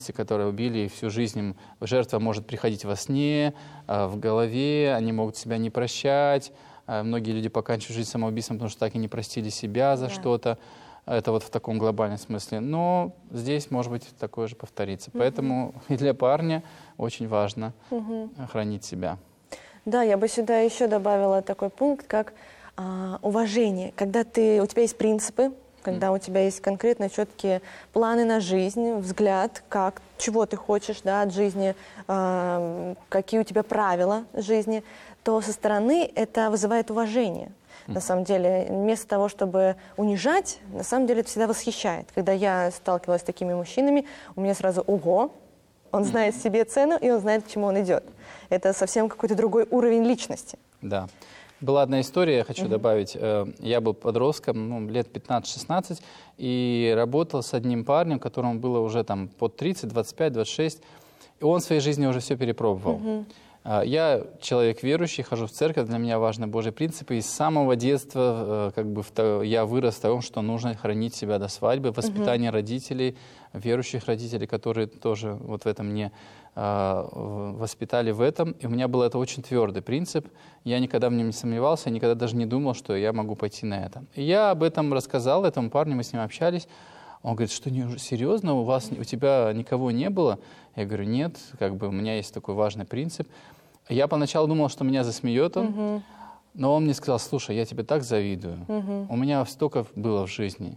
которые убили, и всю жизнь им жертва может приходить во сне, в голове, они могут себя не прощать. Многие люди поканчивают жизнь самоубийством, потому что так и не простили себя за что-то. Это вот в таком глобальном смысле. Но здесь, может быть, такое же повторится. Поэтому и для парня очень важно хранить себя. Да, я бы сюда еще добавила такой пункт, как уважение. Когда у тебя есть принципы, когда у тебя есть конкретно четкие планы на жизнь, взгляд, чего ты хочешь, да, от жизни, какие у тебя правила жизни, то со стороны это вызывает уважение. На самом деле, вместо того, чтобы унижать, на самом деле это всегда восхищает. Когда я сталкивалась с такими мужчинами, у меня сразу «Ого!», он знает себе цену, и он знает, к чему он идет. Это совсем какой-то другой уровень личности. Да. Была одна история, я хочу добавить. Я был подростком, лет 15-16, и работал с одним парнем, которому было уже там под 30, 25, 26, и он в своей жизни уже все перепробовал. Я человек верующий, хожу в церковь, для меня важны Божьи принципы, и с самого детства я вырос в том, что нужно хранить себя до свадьбы, воспитание родителей, верующих родителей, которые тоже вот в этом мне воспитали в этом, и у меня был это очень твердый принцип, я никогда в нем не сомневался, никогда даже не думал, что я могу пойти на это. И я об этом рассказал этому парню, мы с ним общались. Он говорит, что серьезно, у тебя никого не было? Я говорю, нет, у меня есть такой важный принцип. Я поначалу думал, что меня засмеет он, но он мне сказал, слушай, я тебе так завидую, у меня столько было в жизни.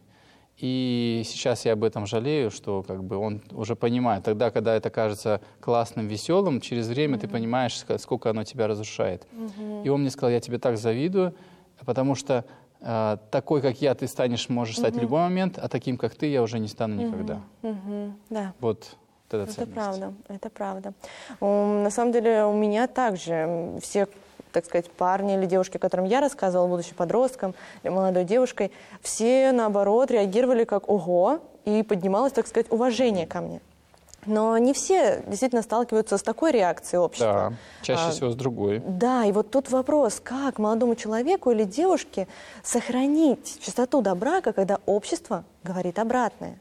И сейчас я об этом жалею, что он уже понимает. Тогда, когда это кажется классным, веселым, через время ты понимаешь, сколько оно тебя разрушает. И он мне сказал, я тебе так завидую, потому что такой, как я, ты можешь стать в любой момент, а таким, как ты, я уже не стану никогда. Да. Вот это ценность. Это правда, это правда. На самом деле у меня также все, так сказать, парни или девушки, которым я рассказывала, будучи подростком или молодой девушкой, все, наоборот, реагировали как «Ого!» и поднималось, так сказать, уважение ко мне. Но не все действительно сталкиваются с такой реакцией общества. Да, чаще всего с другой. Да, и вот тут вопрос, как молодому человеку или девушке сохранить чистоту до брака, когда общество говорит обратное?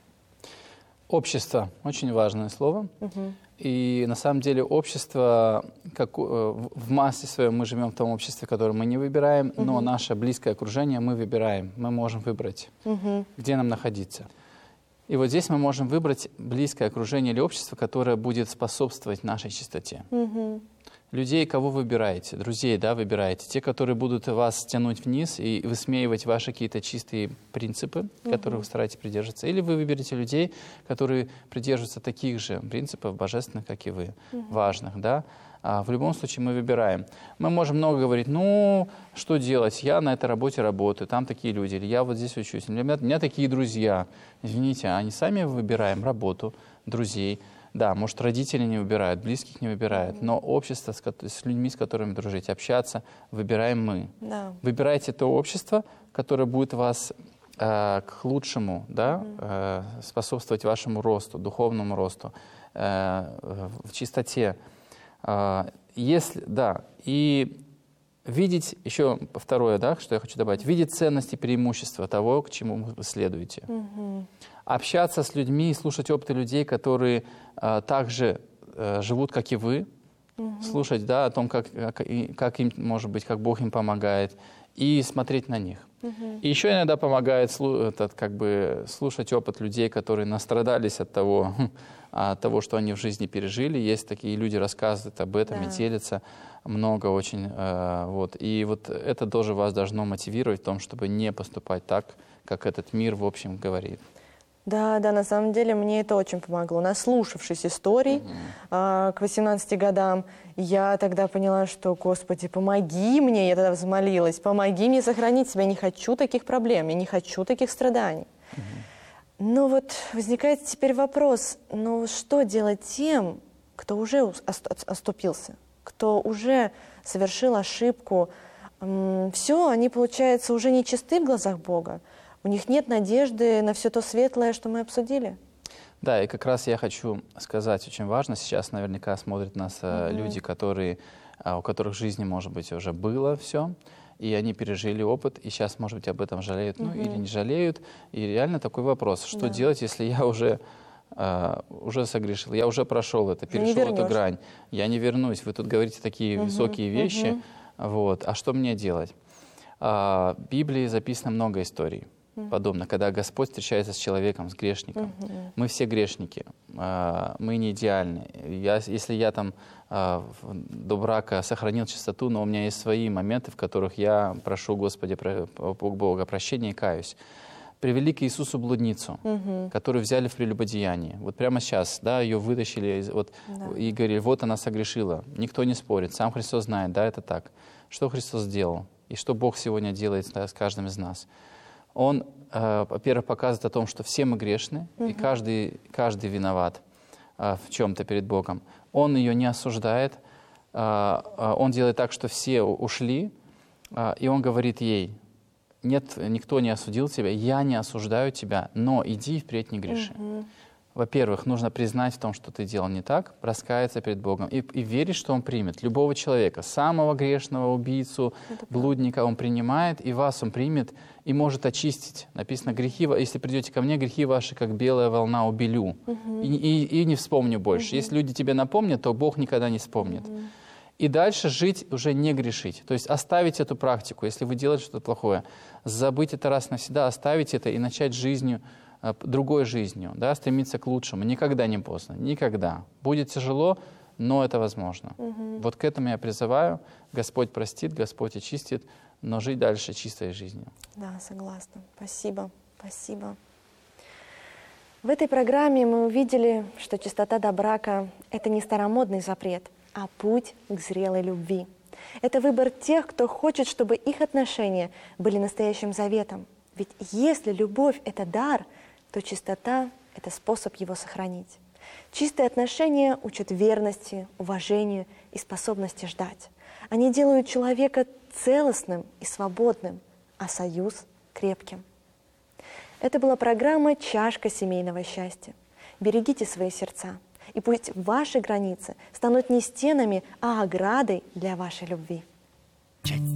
Общество – очень важное слово. И на самом деле общество, в массе своей мы живем в том обществе, которое мы не выбираем, но наше близкое окружение мы выбираем. Мы можем выбрать, где нам находиться. И вот здесь мы можем выбрать близкое окружение или общество, которое будет способствовать нашей чистоте. Людей, кого выбираете? Друзей, да, выбираете. Те, которые будут вас тянуть вниз и высмеивать ваши какие-то чистые принципы, которых вы стараетесь придерживаться. Или вы выберете людей, которые придерживаются таких же принципов божественных, как и вы, важных, да. В любом случае мы выбираем. Мы можем много говорить, что делать, я на этой работе работаю, там такие люди, или я вот здесь учусь, у меня такие друзья. Извините, они сами выбираем работу, друзей. Да, может, родители не выбирают, близких не выбирают, но общество с людьми, с которыми дружить, общаться, выбираем мы. Да. Выбирайте то общество, которое будет вас к лучшему, да, способствовать вашему росту, духовному росту, в чистоте. И видеть, еще второе, да, что я хочу добавить, видеть ценности и преимущества того, к чему вы следуете. Общаться с людьми и слушать опыты людей, которые также живут, как и вы, слушать, да, о том, как им, может быть, как Бог им помогает, и смотреть на них. И еще иногда помогает слушать опыт людей, которые настрадались от того, что они в жизни пережили. Есть такие люди, рассказывают об этом и делятся много очень. И вот это тоже вас должно мотивировать в том, чтобы не поступать так, как этот мир в общем говорит. Да, на самом деле мне это очень помогло. Наслушавшись историй к 18 годам, я тогда поняла, что, Господи, помоги мне, я тогда взмолилась, помоги мне сохранить себя, не хочу таких проблем, я не хочу таких страданий. Но вот возникает теперь вопрос, что делать тем, кто уже оступился, кто уже совершил ошибку? Все, они, получается, уже не чисты в глазах Бога. У них нет надежды на все то светлое, что мы обсудили. Да, и как раз я хочу сказать, очень важно, сейчас наверняка смотрят нас люди, у которых в жизни, может быть, уже было все, и они пережили опыт, и сейчас, может быть, об этом жалеют, или не жалеют. И реально такой вопрос, что делать, если я уже уже согрешил, я уже прошел это, перешел эту грань, я не вернусь. Вы тут говорите такие высокие вещи, вот. А что мне делать? В Библии записано много историй подобно, когда Господь встречается с человеком, с грешником. Мы все грешники, мы не идеальны. Если я там до брака сохранил чистоту, но у меня есть свои моменты, в которых я прошу Господи, Бога прощения и каюсь. Привели к Иисусу блудницу, которую взяли в прелюбодеянии. Вот прямо сейчас, да, ее вытащили и говорили, вот она согрешила. Никто не спорит, сам Христос знает, да, это так. Что Христос сделал и что Бог сегодня делает с каждым из нас? Он, во-первых, показывает о том, что все мы грешны, и каждый виноват в чем-то перед Богом. Он ее не осуждает, он делает так, что все ушли, и он говорит ей, нет, никто не осудил тебя, я не осуждаю тебя, но иди и впредь не греши. Во-первых, нужно признать в том, что ты делал не так, раскаяться перед Богом и верить, что Он примет любого человека, самого грешного, убийцу, блудника Он принимает, и вас Он примет и может очистить. Написано, грехи, если придете ко мне, грехи ваши, как белая волна, убелю, и не вспомню больше. Если люди тебе напомнят, то Бог никогда не вспомнит. И дальше жить, уже не грешить. То есть оставить эту практику, если вы делаете что-то плохое, забыть это раз навсегда, оставить это и начать жизнью, другой жизнью, да, стремиться к лучшему. Никогда не поздно, никогда. Будет тяжело, но это возможно. Вот к этому я призываю. Господь простит, Господь очистит, но жить дальше чистой жизнью. Да, согласна. Спасибо, спасибо. В этой программе мы увидели, что чистота до брака — это не старомодный запрет, а путь к зрелой любви. Это выбор тех, кто хочет, чтобы их отношения были настоящим заветом. Ведь если любовь — это дар, то чистота — это способ его сохранить. Чистые отношения учат верности, уважению и способности ждать. Они делают человека целостным и свободным, а союз — крепким. Это была программа «Чашка семейного счастья». Берегите свои сердца, и пусть ваши границы станут не стенами, а оградой для вашей любви.